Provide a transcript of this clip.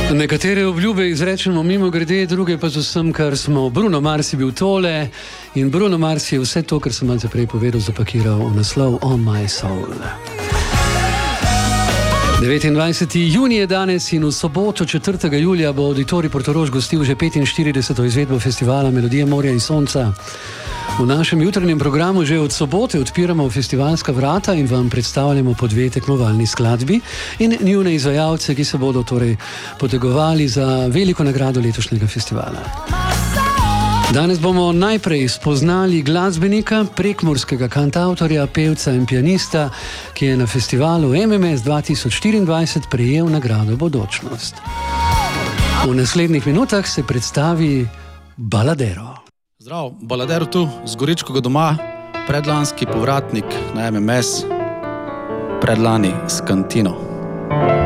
Nekatere obljube izrečemo mimo grede, druge pa z vsem, kar smo. Bruno Mars je bil tole in Bruno Mars je vse to, kar sem malce prej povedal, zapakiral v naslov On My Soul. 29. junij je danes in v soboto 4. julija bo Auditorij Portorož gostil že 45. izvedbo festivala Melodije morja in sonca. V našem jutranjem programu že od sobote odpiramo festivalska vrata in vam predstavljamo po 2 tekmovalni skladbi in njune izvajalce, ki se bodo torej potegovali za veliko nagrado letošnjega festivala. Danes bomo najprej spoznali glasbenika, prekmurskega kantavtorja, pevca in pianista, ki je na festivalu MMS 2024 prejel nagrado Bodočnost. V naslednjih minutah se predstavi Baladero. Zdrav, Baladero tu, z Goričkega doma, predlanski povratnik na MMS, predlani s Kantino.